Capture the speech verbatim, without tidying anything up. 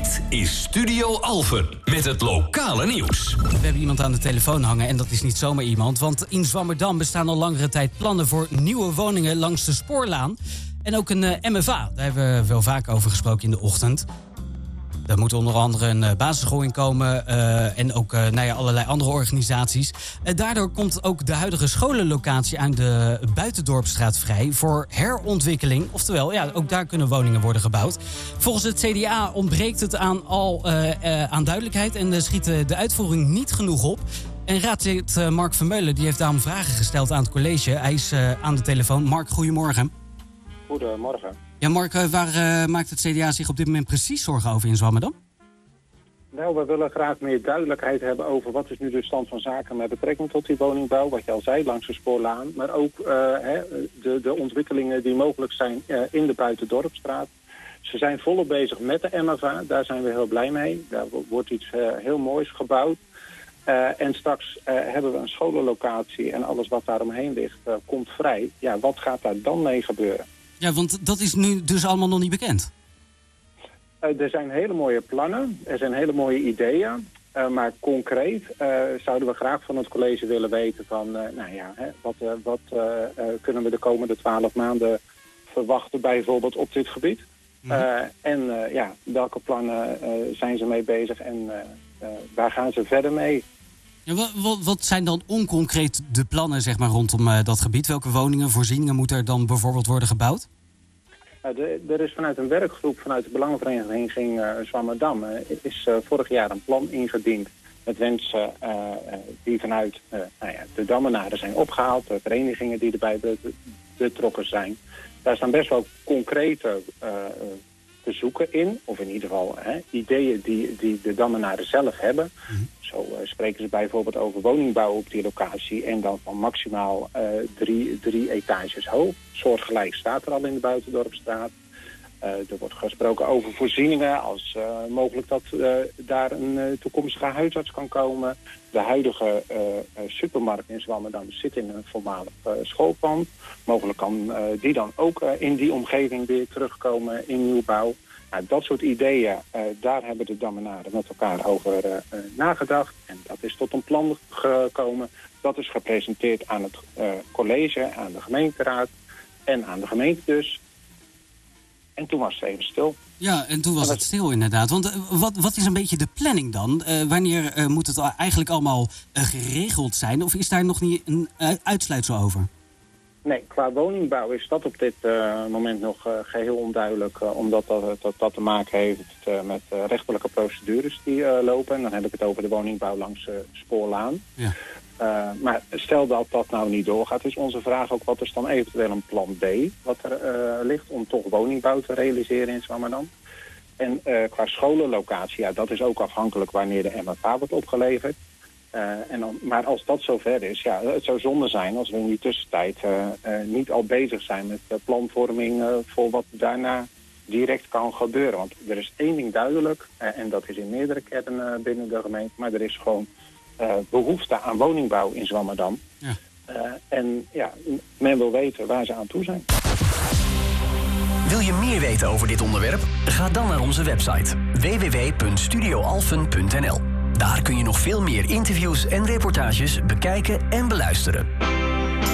Dit is Studio Alphen met het lokale nieuws. We hebben iemand aan de telefoon hangen en dat is niet zomaar iemand. Want in Zwammerdam bestaan al langere tijd plannen voor nieuwe woningen langs de Spoorlaan. En ook een uh, M F A, daar hebben we wel vaak over gesproken in de ochtend. Daar moet onder andere een uh, basisschool in komen uh, en ook uh, nou ja, allerlei andere organisaties. Uh, daardoor komt ook de huidige scholenlocatie aan de Buitendorpstraat vrij voor herontwikkeling. Oftewel, ja, ook daar kunnen woningen worden gebouwd. Volgens het C D A ontbreekt het aan, al, uh, uh, aan duidelijkheid en uh, schiet uh, de uitvoering niet genoeg op. En raadslid uh, Mark Vermeulen die heeft daarom vragen gesteld aan het college. Hij is uh, aan de telefoon. Mark, goedemorgen. Goedemorgen. Ja, Mark, waar uh, maakt het C D A zich op dit moment precies zorgen over in Zwammerdam? Nou, we willen graag meer duidelijkheid hebben over wat is nu de stand van zaken met betrekking tot die woningbouw, wat je al zei, langs de Spoorlaan. Maar ook uh, hè, de, de ontwikkelingen die mogelijk zijn uh, in de Buitendorpstraat. Ze zijn volop bezig met de M F A, daar zijn we heel blij mee. Daar wordt iets uh, heel moois gebouwd. Uh, en straks uh, hebben we een scholenlocatie en alles wat daar omheen ligt uh, komt vrij. Ja, wat gaat daar dan mee gebeuren? Ja, want dat is nu dus allemaal nog niet bekend. Uh, er zijn hele mooie plannen, er zijn hele mooie ideeën. Uh, maar concreet uh, zouden we graag van het college willen weten van... Uh, nou ja, hè, wat, uh, wat uh, uh, kunnen we de komende twaalf maanden verwachten bijvoorbeeld op dit gebied? Mm-hmm. Uh, en uh, ja, welke plannen uh, zijn ze mee bezig en uh, uh, waar gaan ze verder mee? Ja, wat, wat, wat zijn dan onconcreet de plannen zeg maar, rondom uh, dat gebied? Welke woningen, voorzieningen moeten er dan bijvoorbeeld worden gebouwd? Uh, de, er is vanuit een werkgroep, vanuit de Belangenvereniging uh, Zwammerdam... Uh, is uh, vorig jaar een plan ingediend met wensen uh, uh, die vanuit uh, nou ja, de Dammenaren zijn opgehaald. De verenigingen die erbij betrokken zijn. Daar staan best wel concrete uh, verzoeken in. Of in ieder geval hè, ideeën die, die de Dammenaren zelf hebben. Mm-hmm. Zo uh, spreken ze bijvoorbeeld over woningbouw op die locatie en dan van maximaal uh, drie, drie etages hoog. Soortgelijk staat er al in de Buitendorpstraat. Uh, er wordt gesproken over voorzieningen als uh, mogelijk dat uh, daar een uh, toekomstige huisarts kan komen. De huidige uh, uh, supermarkt in Zwammerdam zit in een voormalig uh, schoolpand. Mogelijk kan uh, die dan ook uh, in die omgeving weer terugkomen in nieuwbouw. Nou, dat soort ideeën, uh, daar hebben de Dammenaren met elkaar over uh, uh, nagedacht. En dat is tot een plan gekomen. Dat is gepresenteerd aan het uh, college, aan de gemeenteraad en aan de gemeente dus. En toen was het even stil. Ja, en toen was het stil inderdaad. Want uh, wat, wat is een beetje de planning dan? Uh, wanneer uh, moet het eigenlijk allemaal uh, geregeld zijn? Of is daar nog niet een uh, uitsluitsel over? Nee, qua woningbouw is dat op dit uh, moment nog uh, geheel onduidelijk. Uh, omdat dat, dat, dat te maken heeft uh, met uh, rechterlijke procedures die uh, lopen. En dan heb ik het over de woningbouw langs uh, Spoorlaan. Ja. Uh, maar stel dat dat nou niet doorgaat, is onze vraag ook wat is dan eventueel een plan B wat er uh, ligt om toch woningbouw te realiseren in Zwammerdam. En uh, qua scholenlocatie, ja, dat is ook afhankelijk wanneer de M F A wordt opgeleverd. Uh, en dan, maar als dat zover is, ja, het zou zonde zijn als we in die tussentijd uh, uh, niet al bezig zijn met uh, planvorming uh, voor wat daarna direct kan gebeuren. Want er is één ding duidelijk, uh, en dat is in meerdere kernen uh, binnen de gemeente, maar er is gewoon uh, behoefte aan woningbouw in Zwammerdam. Ja. Uh, en ja, men wil weten waar ze aan toe zijn. Wil je meer weten over dit onderwerp? Ga dan naar onze website w w w punt studio alphen punt n l. Daar kun je nog veel meer interviews en reportages bekijken en beluisteren.